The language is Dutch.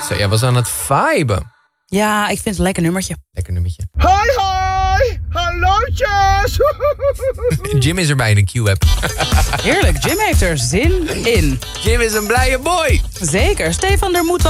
Zo, jij was aan het viben. Ja, ik vind het een lekker nummertje. Lekker nummertje. Hoi, hallootjes. Jim is erbij in de Q-app. Heerlijk, Jim heeft er zin in. Jim is een blije boy. Zeker, Stefan, er moet